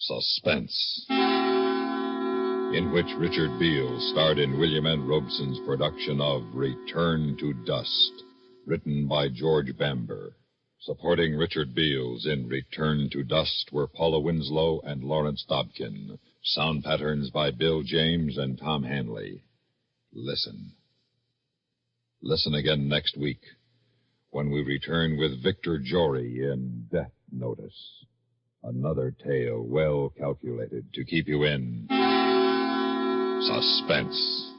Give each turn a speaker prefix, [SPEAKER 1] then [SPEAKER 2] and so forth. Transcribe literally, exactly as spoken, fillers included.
[SPEAKER 1] Suspense, in which Richard Beale starred in William N. Robeson's production of Return to Dust, written by George Bamber. Supporting Richard Beals in Return to Dust were Paula Winslow and Lawrence Dobkin. Sound patterns by Bill James and Tom Hanley. Listen. Listen again next week when we return with Victor Jory in Death Notice. Another tale well calculated to keep you in suspense.